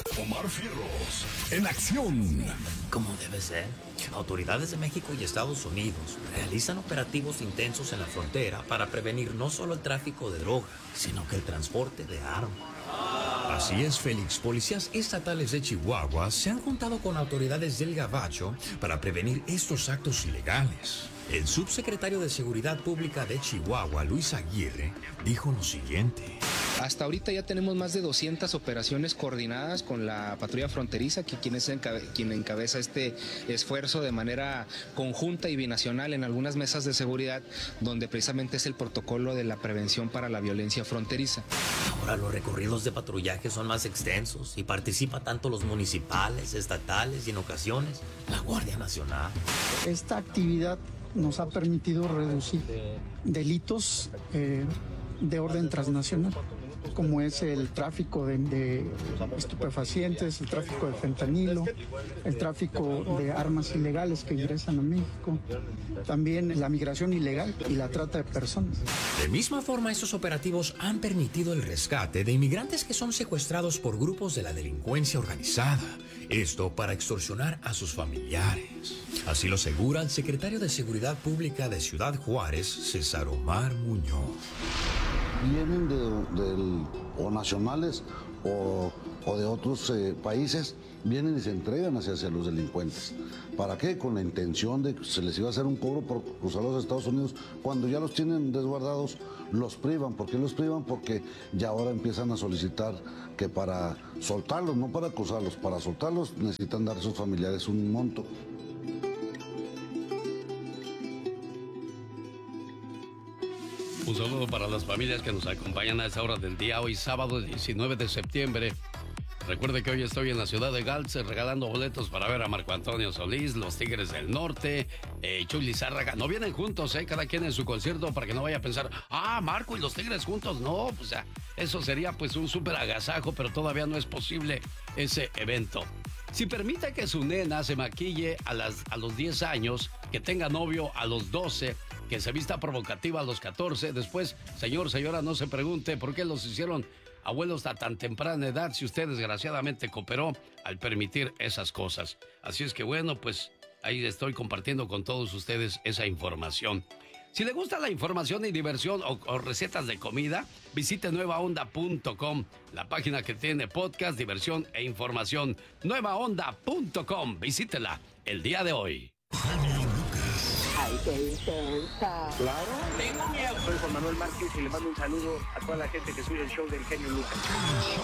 Omar Fierros, en acción. Como debe ser, autoridades de México y Estados Unidos realizan operativos intensos en la frontera para prevenir no solo el tráfico de droga, sino que el transporte de armas. Así es, Félix. Policías estatales de Chihuahua se han juntado con autoridades del Gabacho para prevenir estos actos ilegales. El subsecretario de Seguridad Pública de Chihuahua, Luis Aguirre, dijo lo siguiente. Hasta ahorita ya tenemos más de 200 operaciones coordinadas con la patrulla fronteriza, quien encabeza este esfuerzo de manera conjunta y binacional en algunas mesas de seguridad, donde precisamente es el protocolo de la prevención para la violencia fronteriza. Ahora los recorridos de patrullaje son más extensos y participa tanto los municipales, estatales y en ocasiones la Guardia Nacional. Esta actividad nos ha permitido reducir delitos de orden transnacional, como es el tráfico de estupefacientes, el tráfico de fentanilo, el tráfico de armas ilegales que ingresan a México, también la migración ilegal y la trata de personas. De misma forma, estos operativos han permitido el rescate de inmigrantes que son secuestrados por grupos de la delincuencia organizada. Esto para extorsionar a sus familiares. Así lo asegura el secretario de Seguridad Pública de Ciudad Juárez, César Omar Muñoz. Vienen o nacionales o de otros países, vienen y se entregan hacia los delincuentes. ¿Para qué? Con la intención de que se les iba a hacer un cobro por cruzar los Estados Unidos. Cuando ya los tienen desguardados, los privan. ¿Por qué los privan? Porque ya ahora empiezan a solicitar que para soltarlos, no para cruzarlos, para soltarlos necesitan dar a sus familiares un monto. Un saludo para las familias que nos acompañan a esta hora del día, hoy sábado 19 de septiembre. Recuerde que hoy estoy en la ciudad de Galtz regalando boletos para ver a Marco Antonio Solís, los Tigres del Norte, Chuy Lizárraga. No vienen juntos, cada quien en su concierto, para que no vaya a pensar, Marco y los Tigres juntos. No, pues eso sería pues un súper agasajo, pero todavía no es posible ese evento. Si permite que su nena se maquille a los 10 años, que tenga novio a los 12, que se vista provocativa a los 14, después, señor, señora, no se pregunte por qué los hicieron abuelos a tan temprana edad si usted desgraciadamente cooperó al permitir esas cosas. Así es que bueno, pues ahí estoy compartiendo con todos ustedes esa información. Si le gusta la información y diversión o recetas de comida, visite nuevaonda.com, la página que tiene podcast, diversión e información. nuevaonda.com, visítela el día de hoy. ¡Ay, qué intensa! Claro. Tengo miedo. Soy Juan Manuel Márquez y le mando un saludo a toda la gente que sigue el show del genio Lucas.